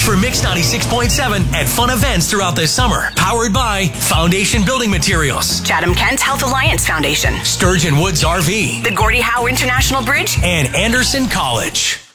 for Mix 96.7 at fun events throughout the summer. Powered by Foundation Building Materials, Chatham Kent Health Alliance Foundation, Sturgeon Woods RV, the Gordie Howe International Bridge, and Anderson College.